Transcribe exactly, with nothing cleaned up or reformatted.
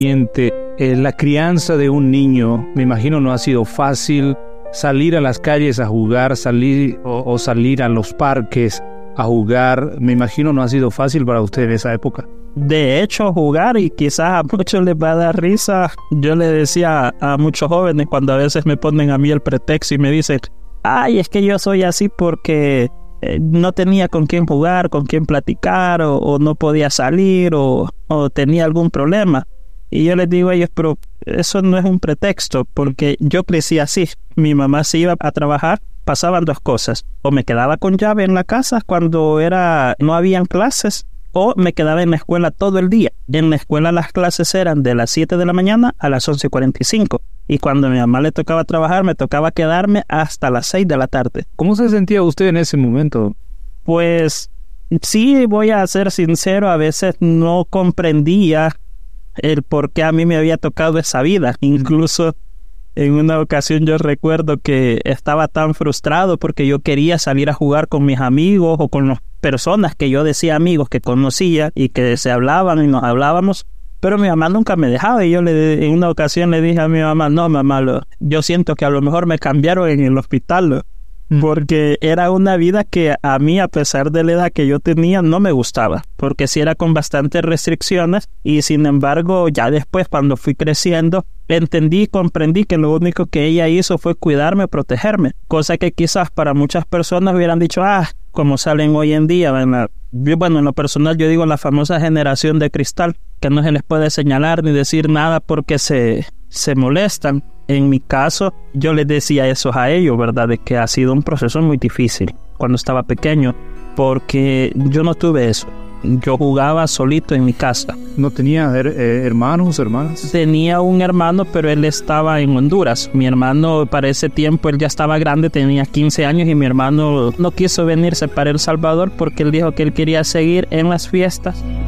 Eh, la crianza de un niño, me imagino, no ha sido fácil. Salir a las calles a jugar, salir o, o salir a los parques a jugar, me imagino no ha sido fácil para usted en esa época. De hecho, jugar, y quizás a muchos les va a dar risa, yo le decía a muchos jóvenes cuando a veces me ponen a mí el pretexto y me dicen, ay, es que yo soy así porque eh, no tenía con quién jugar, con quién platicar, o, o no podía salir, o, o tenía algún problema. Y yo les digo a ellos, pero eso no es un pretexto, porque yo crecí así. Mi mamá se iba a trabajar, pasaban dos cosas. O me quedaba con llave en la casa cuando era no habían clases, o me quedaba en la escuela todo el día. En la escuela las clases eran de las siete de la mañana a las once cuarenta y cinco. Y cuando a mi mamá le tocaba trabajar, me tocaba quedarme hasta las seis de la tarde. ¿Cómo se sentía usted en ese momento? Pues sí, voy a ser sincero, a veces no comprendía el por qué a mí me había tocado esa vida. Incluso en una ocasión yo recuerdo que estaba tan frustrado porque yo quería salir a jugar con mis amigos o con las personas que yo decía amigos que conocía y que se hablaban y nos hablábamos, pero mi mamá nunca me dejaba. Y yo le, en una ocasión le dije a mi mamá, no mamá, lo, yo siento que a lo mejor me cambiaron en el hospital, lo, porque era una vida que a mí, a pesar de la edad que yo tenía, no me gustaba, porque sí era con bastantes restricciones. Y sin embargo, ya después, cuando fui creciendo, entendí y comprendí que lo único que ella hizo fue cuidarme, protegerme, cosa que quizás para muchas personas hubieran dicho, ah, como salen hoy en día, ¿verdad? Yo, bueno, en lo personal yo digo la famosa generación de cristal, que no se les puede señalar ni decir nada porque se, se molestan. En mi caso, yo les decía eso a ellos, ¿verdad? De que ha sido un proceso muy difícil cuando estaba pequeño, porque yo no tuve eso. Yo jugaba solito en mi casa. ¿No tenía her- eh, hermanos, hermanas? Tenía un hermano, pero él estaba en Honduras. Mi hermano, para ese tiempo, él ya estaba grande, tenía quince años, y mi hermano no quiso venirse para El Salvador porque él dijo que él quería seguir en las fiestas